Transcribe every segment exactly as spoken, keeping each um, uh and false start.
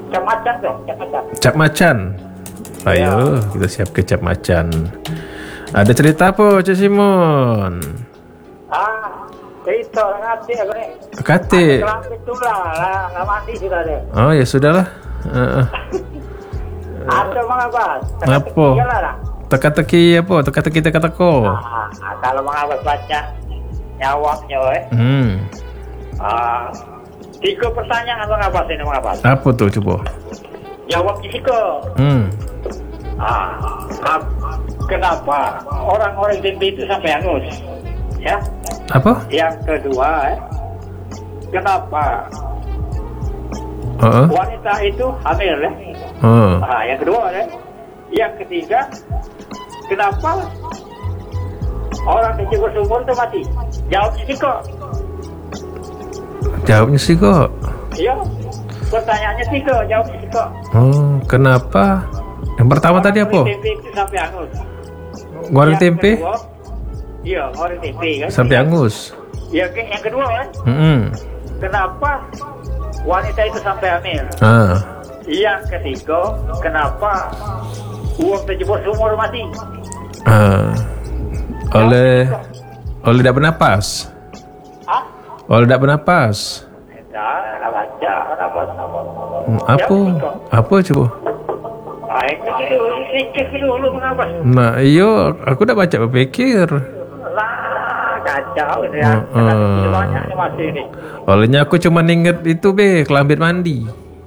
Cap macan tuh, cap macan. Cap macan. Ayo, ya. Kita siap ke cap macan. Ada cerita apa, Cik Simon? Ah, cerita ngati aku nih. Kati. Kelamit tu lah, lah, nggak mandi sudah deh. Oh ya sudahlah. Uh, Ada mengabas. apa? Teka-teki apa? Teka-teki teka-teko. Ah, kalau mengabas baca jawabnya, eh. Hmm. Ah, tiga pertanyaan mengabas ini mengabas. Apa tuh coba? Jawab tiga. Hmm. Ah, kenapa orang-orang tempe itu sampai hangus? Ya. Apa? Yang kedua, eh, kenapa Uh-uh. wanita itu hamil? Eh? Uh. Ah, yang kedua, eh. Yang ketiga, kenapa orang kecil sumur itu mati? Jawabnya sih kok. Jawabnya sih kok. Iya. Pertanyaannya sih kok, jawabnya sih kok. Oh, kenapa? Yang pertama orang tadi apa? Tempe itu sampai hangus. Goreng Yang tempe? kedua, iya, goreng tempe kan. Sampai hangus. Yang, yang kedua kan, Mm-mm. kenapa wanita itu sampai hamil? Ah. Yang ketiga, kenapa uang terjebur sumur mati? Ah. Oleh oleh tidak bernapas. Hah? Oleh tidak bernapas. Tidak, tidak baca, kenapa? Hmm, apa? Apa coba? Baik, sikit dulu mengapa? Nah, iyo, aku dah baca berpikir. Lah, kacau ini ya. Uh, uh. Banyak masih ini. Olehnya aku cuma inget itu be, kelambit mandi.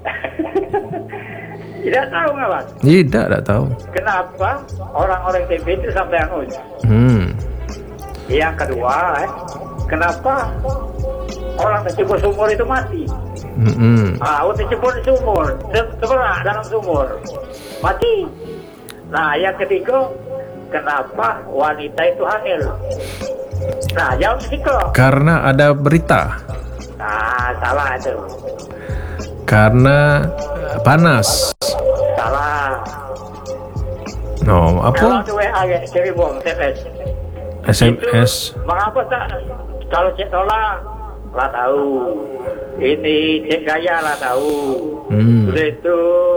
Tidak tahu mengapa? Tidak, tak tahu. Kenapa orang-orang T V itu sampai hangus? Hmm. Yang kedua, eh, kenapa orang tercebur sumur itu mati? Hmm. Ah, orang tercebur di sumur, terberak dalam sumur, mati. Nah, yang ketiga, kenapa wanita itu hamil? Nah, jawab tiga. Karena ada berita. Nah, salah itu. Karena panas. Salah. No, apa? Kalau tu W A ke seribu S M S. S M S. Itu, mengapa tak? Kalau cek tolak, lah tahu. Ini cek gaya lah tahu. Hmm. Sudah itu,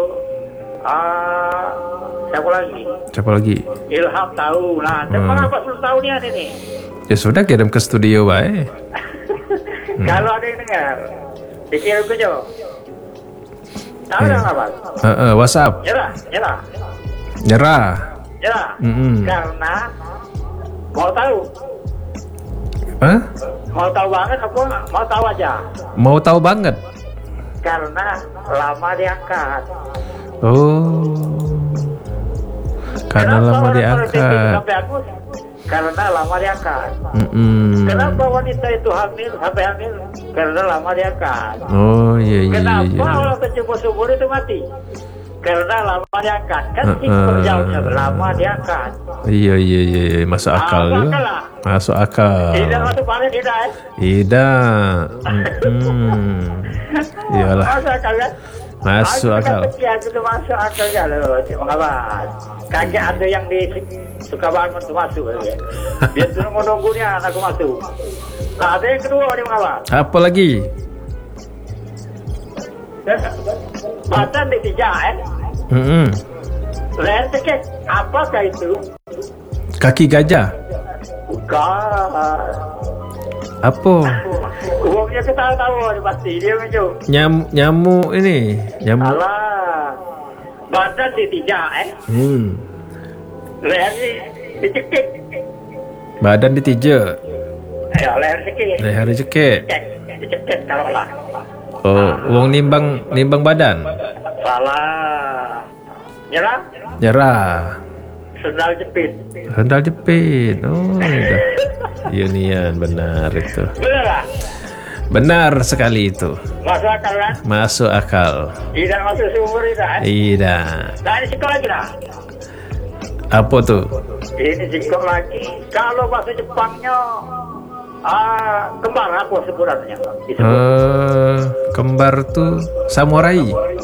ah, siapa lagi? Siapa lagi? Ilham tahu. Nah, Hmm. mengapa sepuluh tahun ini? Ya sudah, kirim ke studio baik. Hmm. Kalau ada yang dengar, dikirim ke Jo. Tahu Hmm. tak apa? Uh, uh, WhatsApp. Nyerah, nyerah, Nyerah. nyerah. Mm-mm. Karena mau tahu, Hah? mau tahu banget apa? Mau tahu aja. Mau tahu banget. Karena lama diangkat. Oh. Karena Kenapa lama orang-orang T V diangkat. sampai hangus? Karena lama diangkat. Mm-mm. Kenapa wanita itu hamil sampai hamil? Karena lama diangkat. Oh iya iya Kenapa iya. orang tercebur sumur itu mati? Karena lama diangkat. Kan Uh-uh. simpel jawabnya, lama diangkat. Iya iya iya iya. Masuk akal Ah, juga. akal lah. Masuk akal. Tidak masuk paling tidak, eh? Tidak. Mm-mm. Iyalah. Masuk akal kan? Masuk Aku akal. kan sekian itu masuk akal ya loh, mengapa? Kagak ada yang di suka bangun tuh masuk ya. Dia tuh nunggu-nunggunya anakku masuk. Nah, ada yang kedua dia mengapa? Apa lagi? Badan di tiga, eh? Mm-mm. Leher cekek, apakah itu? Kaki gajah. Bukan. Apa? Uangnya kita tahu pasti dia menjuk. Nyam nyamuk ini. Nyamuk. Alah. Badan di tiga, eh? Hmm. Leher di cekek. Badan ditijak. Ya, leher cekek. Leher dicekek. Cek, dicekek kalau lah. Oh, uang nimbang nimbang badan. Salah. Nyerah? Nyerah. Sendal jepit. Sandal jepit. Oh, iya. Iya nian, benar itu. Benar lah? Benar sekali itu. Masuk akal kan? Masuk akal. Tidak masuk sumur tidak, eh? Tidak. Nah, ini sikok lagi lah. Apa tuh? Ini sikok lagi. Kalau bahasa Jepangnya, ah, kembar apa sebutannya? Disebut. Eh, kembar tuh samurai.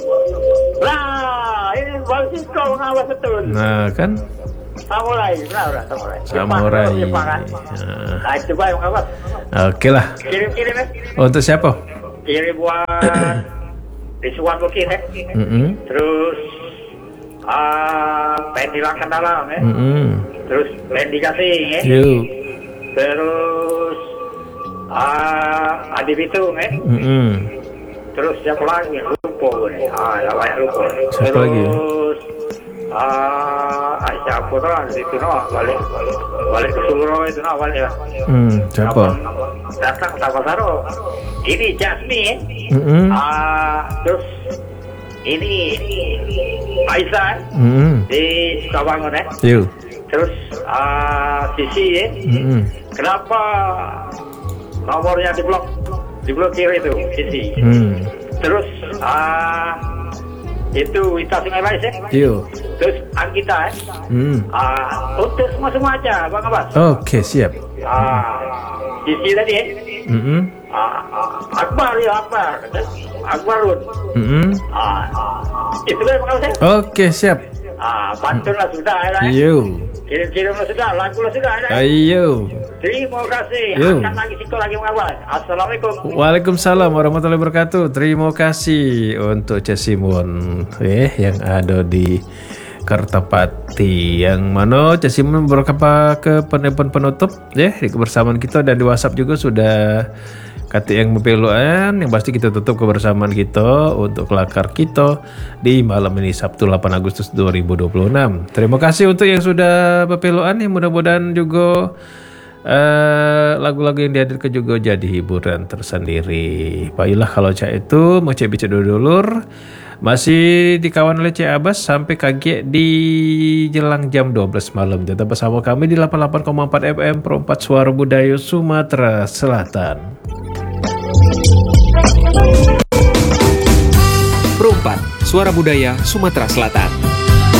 Lah, ini bang sikok mengawal betul. Nah, kan? Samurai, benar benar samurai. Samurai. Jepang, Jepang kan? Nah. Nah, itu baik mengawal. Oke lah. Kirim-kirim ya. Untuk siapa? Kirim buat Rizwan Mungkin eh. Mm-mm. Terus uh, Pendi Langkandalam eh. Mm-mm. Terus Pendi Kasing eh. Yo. Terus uh, Adi Bitung eh. Mm-mm. Terus siapa lagi? Lupa gue. Ah, ya banyak lupa. Siapa lagi? Terus ah, uh, siapa tuh lah itu no balik balik ke Suro itu no balik. Hmm, siapa? Datang sama Saro. Ini Jasmine. Mm-mm. Ah, terus ini Aisyah Mm-mm. di Sukabangun eh. Yo. Terus ah Sisi eh. Mm-mm. Kenapa nomornya di blok diblokir itu Sisi? Hmm. Terus ah itu Wita Sungai Bais ya. Yo. Terus Anggita eh. Hmm. Ah untuk semua semua aja Bang Abbas. Oke, siap. Ah Sisi tadi eh. Mm-mm. Ah, ah, Akbar ya Akbar. Akbarun. Mm-mm. Ah, itu kan Bang Abbas. Oke, siap. Ah, bantulah sudah ya. Yo. Kirim-kirimlah sudah, lagulah sudah ya. Ayo. Terima kasih. Yo. Akan lagi situ lagi Bang Abbas. Assalamualaikum. Waalaikumsalam warahmatullahi wabarakatuh. Terima kasih untuk Cesimun eh yang ada di Kertapati, yang mana Cesimun beberapa ke penelpon penutup ya di kebersamaan kita, dan di WhatsApp juga sudah kata yang bepeluan. Yang pasti kita tutup kebersamaan kita untuk kelakar kita di malam ini Sabtu delapan Agustus dua ribu dua puluh enam. Terima kasih untuk yang sudah bepeluan, yang mudah-mudahan juga Uh, lagu-lagu yang dihadirkan juga jadi hiburan tersendiri. Baiklah, kalau Cak itu mau Cak bicara dulur masih dikawan oleh Cak Abbas sampai kaget di jelang jam dua belas malam. Tetap bersama kami di delapan puluh delapan koma empat F M Perempat Suara Budaya Sumatera Selatan. Perempat Suara Budaya Sumatera Selatan.